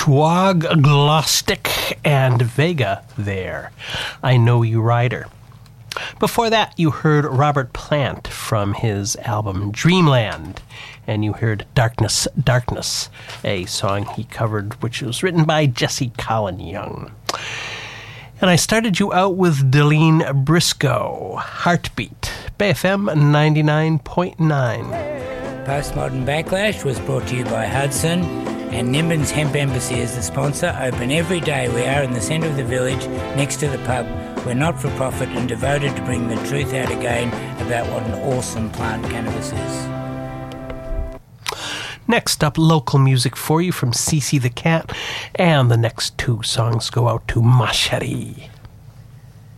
Schwag, Glostic, and Vega there. I Know You Rider. Before that, you heard Robert Plant from his album Dreamland, and you heard Darkness, Darkness, a song he covered which was written by Jesse Colin Young. And I started you out with Delene Briscoe, Heartbeat, BFM 99.9. Postmodern Backlash was brought to you by Hudson, and Nimbin's Hemp Embassy is the sponsor. Open every day. We are in the centre of the village, next to the pub. We're not-for-profit and devoted to bring the truth out again about what an awesome plant cannabis is. Next up, local music for you from Cece the Cat, and the next two songs go out to Machete.